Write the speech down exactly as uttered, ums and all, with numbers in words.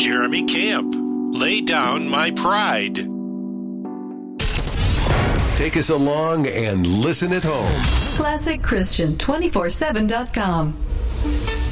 Jeremy Camp, Lay Down My Pride. Take us along and listen at home. classic christian two forty-seven dot com